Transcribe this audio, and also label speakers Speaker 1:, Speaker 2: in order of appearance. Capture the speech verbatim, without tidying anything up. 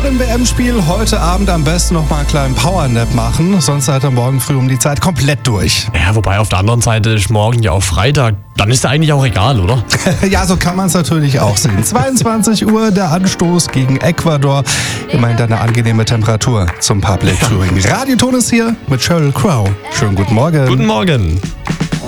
Speaker 1: dem W M-Spiel heute Abend am besten noch mal einen kleinen Powernap machen, sonst seid ihr morgen früh um die Zeit komplett durch.
Speaker 2: Ja, wobei auf der anderen Seite ist morgen ja auch Freitag. Dann ist ja eigentlich auch egal, oder?
Speaker 1: Ja, so kann man es natürlich auch sehen. zweiundzwanzig Uhr der Anstoß gegen Ecuador. Immerhin dann eine angenehme Temperatur zum Public Viewing. Radioton ist hier mit Sheryl Crow. Schönen guten Morgen.
Speaker 2: Guten Morgen.